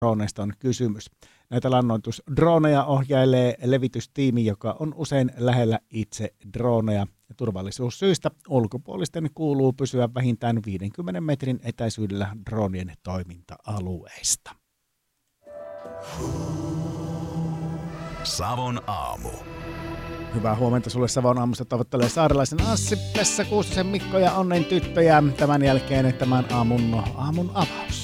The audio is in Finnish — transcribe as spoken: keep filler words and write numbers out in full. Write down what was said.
droneista on kysymys. Näitä lannoitusdroneja ohjailee levitystiimi, joka on usein lähellä itse droneja. Turvallisuussyistä ulkopuolisten kuuluu pysyä vähintään viidenkymmenen metrin etäisyydellä dronien toiminta-alueista. Savon aamu. Hyvää huomenta sulle Savon aamusta toivottelee Saarelaisen Assi, Pessa Kuustosen Mikko ja Onnen tyttöjä. Tämän jälkeen tämän aamun, aamun avaus.